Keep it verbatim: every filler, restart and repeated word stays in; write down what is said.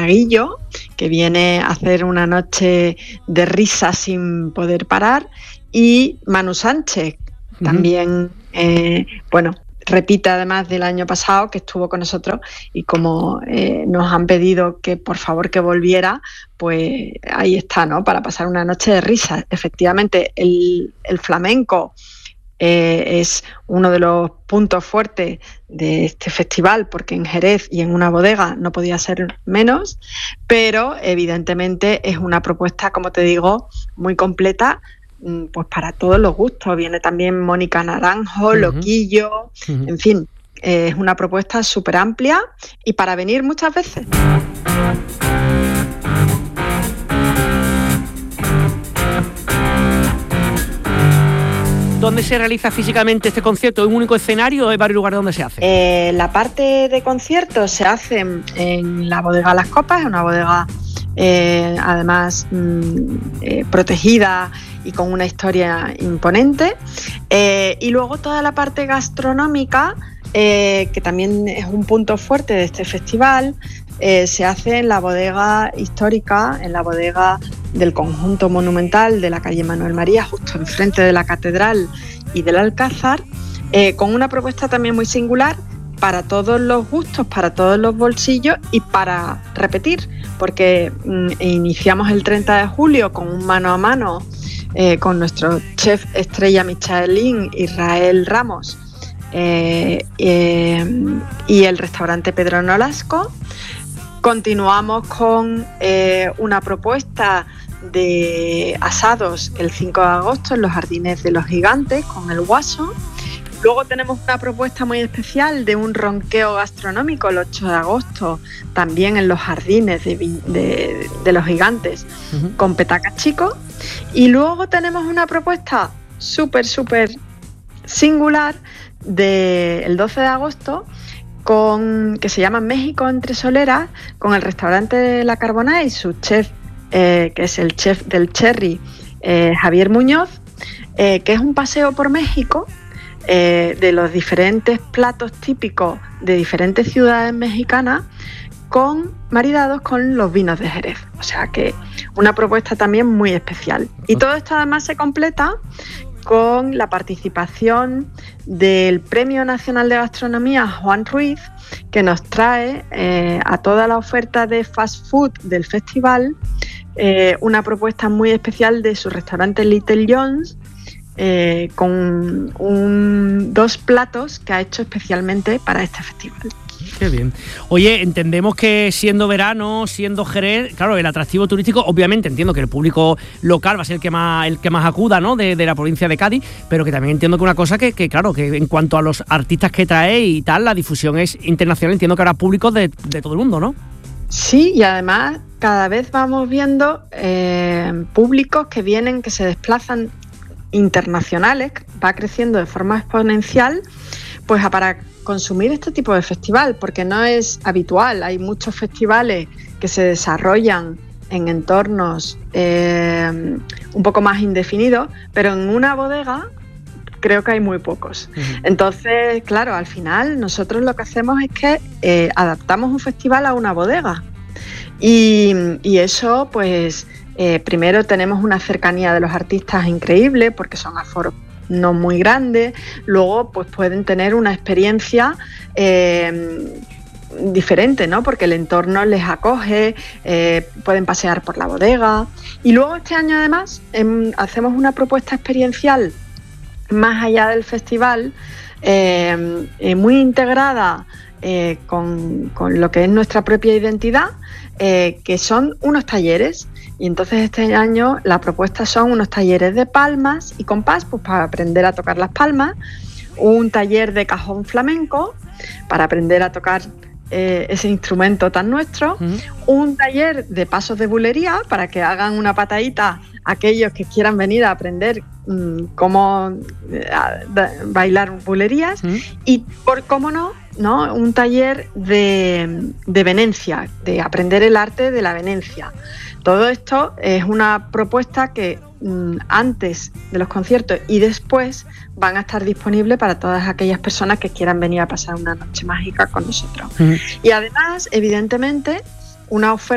Monaguillo, que viene a hacer una noche de risa sin poder parar, y Manu Sánchez, uh-huh. también, eh, bueno, repite además del año pasado, que estuvo con nosotros, y como eh, nos han pedido que por favor que volviera, pues ahí está, ¿no? Para pasar una noche de risa. Efectivamente, el, el flamenco eh, es uno de los puntos fuertes de este festival, porque en Jerez y en una bodega no podía ser menos, pero evidentemente es una propuesta, como te digo, muy completa, pues para todos los gustos. Viene también Mónica Naranjo, uh-huh. Loquillo, uh-huh. en fin, eh, es una propuesta súper amplia y para venir muchas veces. ¿Dónde se realiza físicamente este concierto? ¿Es un único escenario o hay varios lugares donde se hace? Eh, la parte de conciertos se hace en la bodega Las Copas, es una bodega eh, además mmm, eh, protegida y con una historia imponente, eh, y luego toda la parte gastronómica, eh, que también es un punto fuerte de este festival, eh, se hace en la bodega histórica, en la bodega del conjunto monumental de la calle Manuel María, justo enfrente de la catedral y del Alcázar, eh, con una propuesta también muy singular para todos los gustos, para todos los bolsillos y para repetir, porque mm, iniciamos el treinta de julio con un mano a mano Eh, con nuestro chef estrella Michelin, Israel Ramos, eh, eh, y el restaurante Pedro Nolasco. Continuamos con eh, una propuesta de asados el cinco de agosto en los Jardines de los Gigantes con el Guaso. Luego tenemos una propuesta muy especial de un ronqueo gastronómico el ocho de agosto, también en los Jardines de, de, de los Gigantes, uh-huh. con Petacas Chico. Y luego tenemos una propuesta súper, súper singular del doce de agosto, con, que se llama México entre soleras, con el restaurante La Carbonara y su chef, eh, que es el chef del Cherry, eh, Javier Muñoz, eh, que es un paseo por México, Eh, de los diferentes platos típicos de diferentes ciudades mexicanas, con maridados con los vinos de Jerez. O sea que una propuesta también muy especial. Y todo esto además se completa con la participación del Premio Nacional de Gastronomía Juan Ruiz, que nos trae eh, a toda la oferta de fast food del festival eh, una propuesta muy especial de su restaurante Little John's, Eh, con un, dos platos que ha hecho especialmente para este festival. Qué bien. Oye, entendemos que siendo verano, siendo Jerez, claro, el atractivo turístico, obviamente entiendo que el público local va a ser el que más, el que más acuda, ¿no? De, de la provincia de Cádiz, pero que también entiendo que una cosa que, que, claro, que en cuanto a los artistas que trae y tal, la difusión es internacional, entiendo que habrá públicos de, de todo el mundo, ¿no? Sí, y además cada vez vamos viendo eh, públicos que vienen, que se desplazan internacionales, va creciendo de forma exponencial, pues para consumir este tipo de festival, porque no es habitual. Hay muchos festivales que se desarrollan en entornos eh, un poco más indefinidos, pero en una bodega creo que hay muy pocos. Uh-huh. Entonces, claro, al final nosotros lo que hacemos es que eh, adaptamos un festival a una bodega, y, y eso pues Eh, primero tenemos una cercanía de los artistas increíble, porque son aforos no muy grandes. Luego pues pueden tener una experiencia eh, diferente, ¿no? Porque el entorno les acoge, eh, pueden pasear por la bodega. Y luego este año además eh, hacemos una propuesta experiencial más allá del festival, eh, eh, muy integrada eh, con, con lo que es nuestra propia identidad, eh, que son unos talleres. Y entonces este año la propuesta son unos talleres de palmas y compás, pues para aprender a tocar las palmas, un taller de cajón flamenco para aprender a tocar eh, ese instrumento tan nuestro, uh-huh. un taller de pasos de bulería para que hagan una patadita aquellos que quieran venir a aprender mmm, cómo eh, a, a, bailar bulerías, uh-huh. y por cómo no, ¿no? un taller de, de venencia, de aprender el arte de la venencia. Todo esto es una propuesta que mmm, antes de los conciertos y después van a estar disponibles para todas aquellas personas que quieran venir a pasar una noche mágica con nosotros. Uh-huh. Y además, evidentemente, una oferta